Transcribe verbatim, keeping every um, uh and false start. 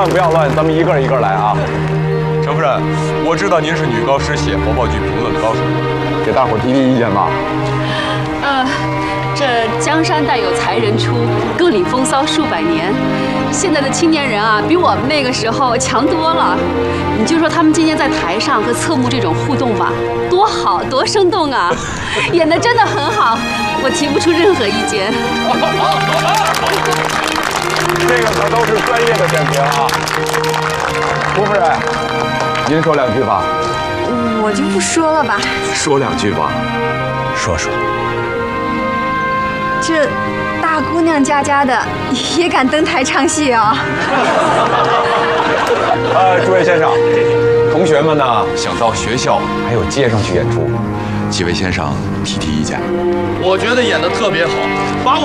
乱不要乱，咱们一个一个来啊。 程夫人，我知道您是女高师写活报剧评论高手， 给大伙提提意见吧。 呃，这江山代有才人出，歌礼风骚数百年。现在的青年人啊，比我们那个时候强多了。你就说他们今天在台上和侧目这种互动吧，多好，多生动啊！演得真的很好，我提不出任何意见。 这个可都是专业的点评啊。胡夫人，您说两句吧。 我就不说了吧。 说两句吧。 说说。 这大姑娘家家的也敢登台唱戏啊！ 呃，诸位先生，同学们呢想到学校还有街上去演出，几位先生提提意见。 我觉得演得特别好，把我。